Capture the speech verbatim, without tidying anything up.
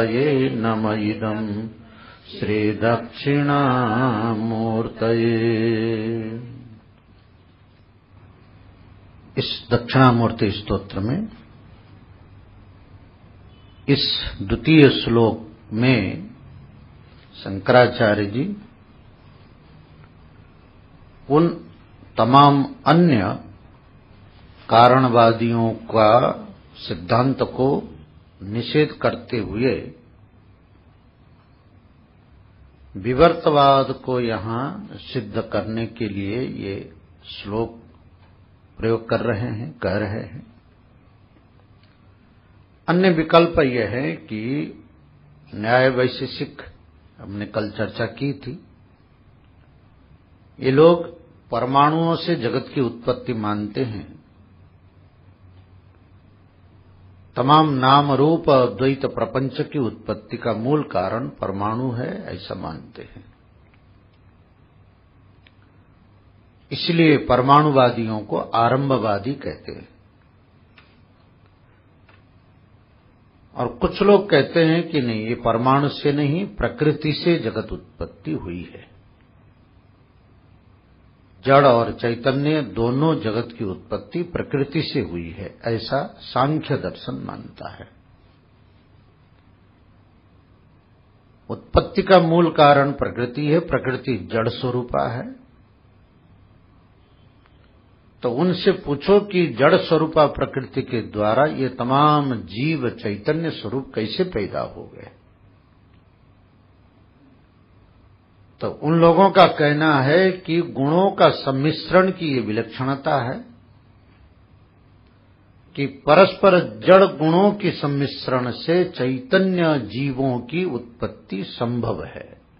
ये नम इदं श्रीदक्षिणामूर्तये। इस दक्षिणामूर्ति स्तोत्र में इस द्वितीय श्लोक में शंकराचार्य जी उन तमाम अन्य कारणवादियों का सिद्धांत को निषेध करते हुए विवर्तवाद को यहाँ सिद्ध करने के लिए ये श्लोक प्रयोग कर रहे हैं, कह रहे हैं। अन्य विकल्प यह है कि न्याय वैशेषिक हमने कल चर्चा की थी, ये लोग परमाणुओं से जगत की उत्पत्ति मानते हैं, तमाम नाम रूप और द्वैत प्रपंच की उत्पत्ति का मूल कारण परमाणु है, ऐसा मानते हैं। इसलिए परमाणुवादियों को आरंभवादी कहते हैं। और कुछ लोग कहते हैं कि नहीं, ये परमाणु से नहीं प्रकृति से जगत उत्पत्ति हुई है। जड़ और चैतन्य दोनों जगत की उत्पत्ति प्रकृति से हुई है, ऐसा सांख्य दर्शन मानता है। उत्पत्ति का मूल कारण प्रकृति है, प्रकृति जड़ स्वरूपा है। तो उनसे पूछो कि जड़ स्वरूपा प्रकृति के द्वारा ये तमाम जीव चैतन्य स्वरूप कैसे पैदा हो गए। तो उन लोगों का कहना है कि गुणों का सम्मिश्रण की ये विलक्षणता है कि परस्पर जड़ गुणों के सम्मिश्रण से चैतन्य जीवों की उत्पत्ति संभव है।